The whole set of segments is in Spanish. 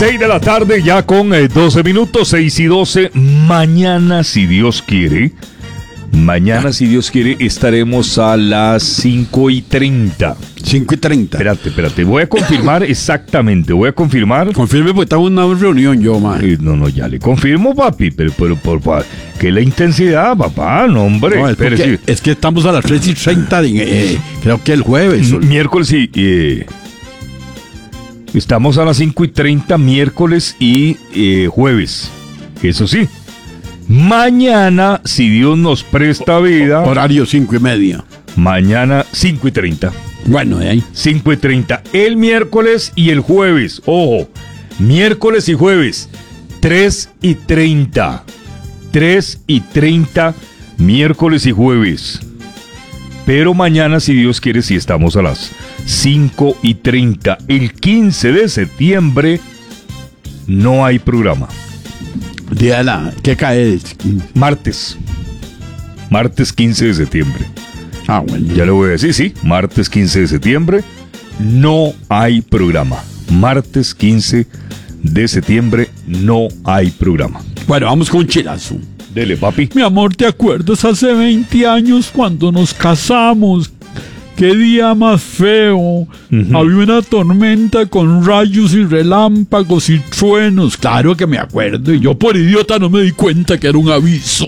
6 de la tarde, ya con 12 minutos, 6 y 12. Mañana, si Dios quiere, estaremos a las 5:30. 5:30. Espérate, voy a confirmar exactamente, Confirme porque estamos en una reunión yo, man. No, ya le confirmo, papi, pero por que la intensidad, papá, no, hombre. No, es que estamos a las 3:30, creo que el jueves. Miércoles y... estamos a las 5:30, miércoles y jueves. Eso sí. Mañana, si Dios nos presta vida... Horario 5:30. Mañana, 5:30. Bueno, de ahí. 5:30. El miércoles y el jueves. Ojo, miércoles y jueves. 3:30. 3:30, miércoles y jueves. Pero mañana, si Dios quiere, sí estamos a las 5:30. El 15 de septiembre no hay programa. Día de ¿qué cae? Martes 15 de septiembre. Ah, bueno. Ya le voy a decir, sí, martes 15 de septiembre no hay programa. Martes 15 de septiembre no hay programa. Bueno, vamos con un chilazo. Dele, papi. Mi amor, ¿te acuerdas hace 20 años cuando nos casamos? ¡Qué día más feo! Había una tormenta con rayos y relámpagos y truenos. Claro que me acuerdo, y yo por idiota no me di cuenta que era un aviso.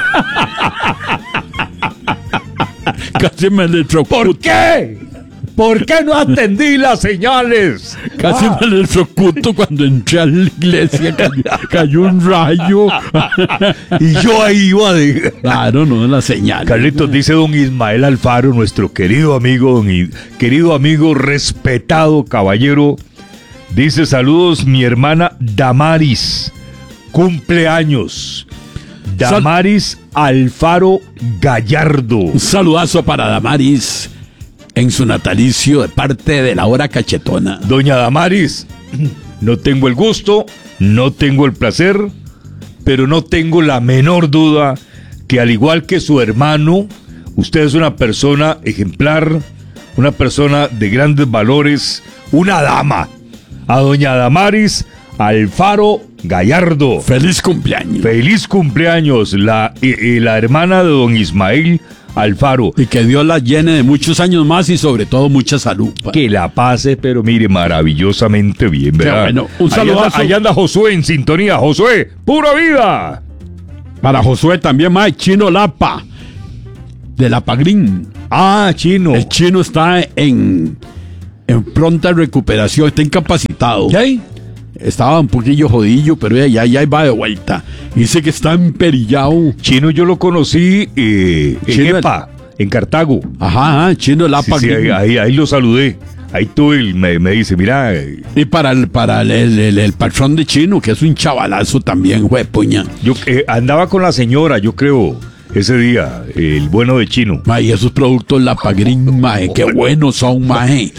Casi me electrocuto. ¿Por qué? ¿Por qué no atendí las señales? Casi me electrocuto cuando entré a la iglesia. Cayó un rayo. Y yo ahí iba de... Claro, no, la señal. Carlitos, dice don Ismael Alfaro, nuestro querido amigo, respetado caballero. Dice, saludos, mi hermana Damaris. Cumpleaños. Damaris Alfaro Gallardo. Un saludazo para Damaris en su natalicio de parte de la hora cachetona. Doña Damaris, no tengo el gusto, no tengo el placer, pero no tengo la menor duda que al igual que su hermano, usted es una persona ejemplar, una persona de grandes valores, una dama. A doña Damaris Alfaro Gallardo. ¡Feliz cumpleaños! ¡Feliz cumpleaños! La hermana de don Ismael Alfaro. Y que Dios la llene de muchos años más y sobre todo mucha salud. Que la pase, pero mire, maravillosamente bien, ¿verdad? Bueno, un saludazo. Ahí anda Josué en sintonía. Josué, ¡pura vida! Para Josué también, Mike, Chino Lapa, de Lapa Green. Ah, Chino. El Chino está en pronta recuperación, está incapacitado. ¿Qué? Estaba un poquillo jodillo, pero ya va de vuelta. Dice que está emperillado. Chino yo lo conocí en EPA, en Cartago. Ajá, Chino Lapa. Sí, ahí lo saludé. Ahí tú me dice, mira. Y para el patrón de Chino, que es un chavalazo también, güey, puña. Yo andaba con la señora, yo creo, ese día, el bueno de Chino. Y esos productos Lapa Green, mae, qué buenos son, mae.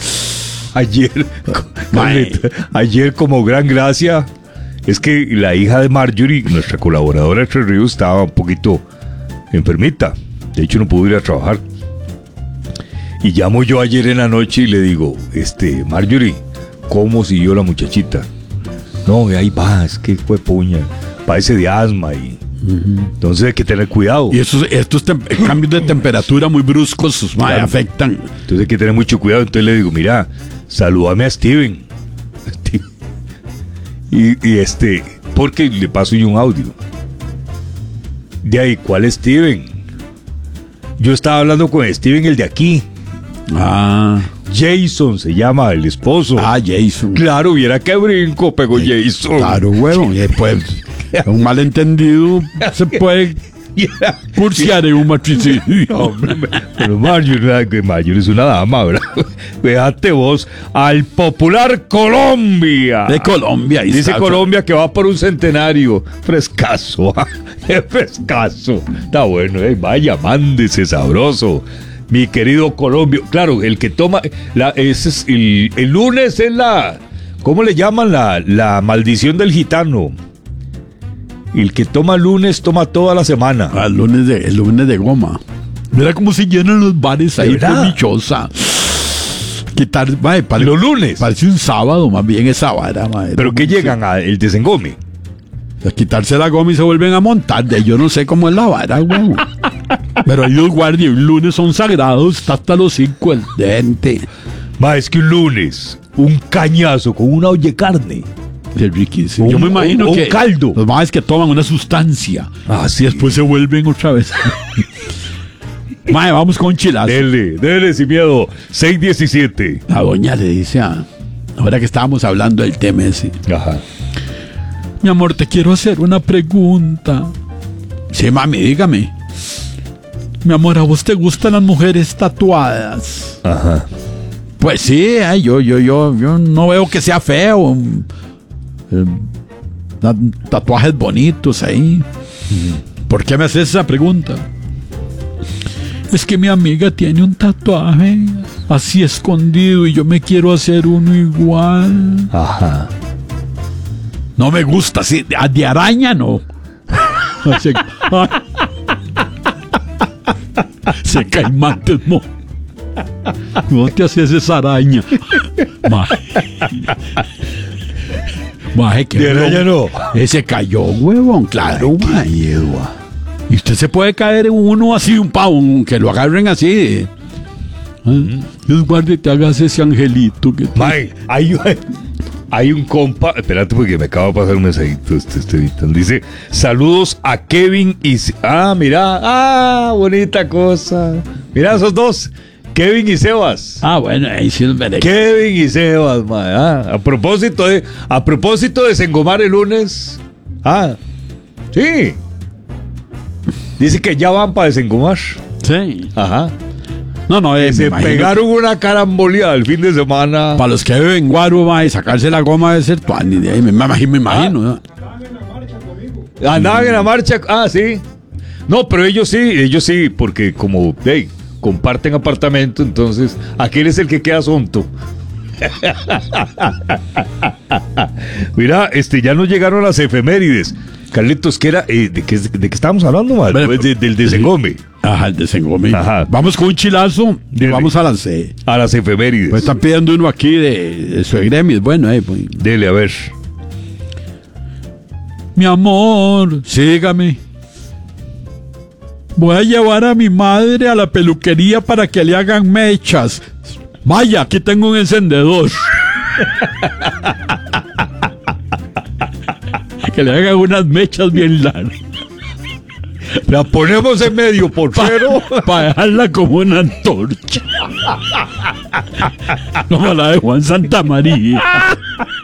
Ayer como gran gracia es que la hija de Marjorie, nuestra colaboradora de Tres Ríos, estaba un poquito enfermita, de hecho no pudo ir a trabajar, y llamo yo ayer en la noche y le digo, Marjorie, ¿cómo siguió la muchachita? No, ahí va, es que fue puña, padece de asma y entonces hay que tener cuidado. Y estos cambios de temperatura muy bruscos, claro, afectan. Entonces hay que tener mucho cuidado. Entonces le digo, mira, salúdame a Steven. Y porque le paso yo un audio. De ahí, ¿cuál Steven? Yo estaba hablando con Steven, el de aquí. Jason se llama, el esposo. Jason. Claro, viera qué brinco pegó Jason. Claro, huevo. Y después, un malentendido se puede cursiar en un matricidio. Hombre, pero Marjorie es una dama, ¿verdad? Fíjate vos, al popular Colombia. De Colombia. Dice Colombia que va por un centenario. Frescazo, frescazo. Está bueno, vaya, mándese sabroso. Mi querido Colombia. Claro, el que toma... ese es el lunes es la... ¿Cómo le llaman? La maldición del gitano. El que toma lunes, toma toda la semana. El lunes de goma. Mira cómo se llenan los bares ahí, por dichosa. quitar, mae, Los lunes. parece un sábado, más bien esa vara, mae. Pero que llegan al desengome. A quitarse la goma y se vuelven a montar. Yo no sé cómo es la vara, güey. Pero hay dos guardias, un lunes son sagrados, está hasta los 5 el dente. Ma, es que un lunes, un cañazo con una olla de carne. Es riquísimo. Yo me imagino un que caldo. los más que toman una sustancia. Sí. Y después se vuelven otra vez. Mae, vamos con un chilazo. Dele sin miedo. 6:17. La doña le dice ahora que estábamos hablando del tema ese. Ajá. Mi amor, te quiero hacer una pregunta. Sí, mami, dígame. Mi amor, ¿a vos te gustan las mujeres tatuadas? Ajá. Pues sí, yo no veo que sea feo. Tatuajes bonitos ahí. ¿Por qué me haces esa pregunta? Es que mi amiga tiene un tatuaje así escondido y yo me quiero hacer uno igual. Ajá. No me gusta, sí, de araña no. Se caimantes, mo. No te haces esa araña. Maje, que De araña no. Ese cayó, huevón, claro, maje. Y usted se puede caer en uno así, un pavo, que lo agarren así. Dios guarde, te hagas ese angelito. Que Mae, hay un compa. Espérate, porque me acaba de pasar un mensajito. Dice: saludos a Kevin y. Mira. Bonita cosa. Mira esos dos. Kevin y Sebas. Bueno, ahí sí los veré. Kevin y Sebas, mae. A propósito de desengomar el lunes. Sí. Dice que ya van para desengomar. Sí. Ajá. No, Se pegaron una caramboleada el fin de semana. Para los que viven en Guaruba y sacarse la goma de ser tuani, de ahí me imagino. ¿No? Andaban en la marcha. Sí. No, pero ellos sí, porque como comparten apartamento, entonces aquel es el que queda sonto. Mira, ya nos llegaron las efemérides. Carlitos, ¿qué era? ¿De qué estábamos hablando, mal? Bueno, del desengome. Ajá, el desengome. Ajá. Vamos con un chilazo y vamos a las efemérides. pues están pidiendo uno aquí de su gremio. Bueno, pues. Dele, a ver. Mi amor, sígame. Voy a llevar a mi madre a la peluquería para que le hagan mechas. Vaya, aquí tengo un encendedor. Que le hagan unas mechas bien largas. La ponemos en medio por cero. Para dejarla como una antorcha. Como la de Juan Santamaría.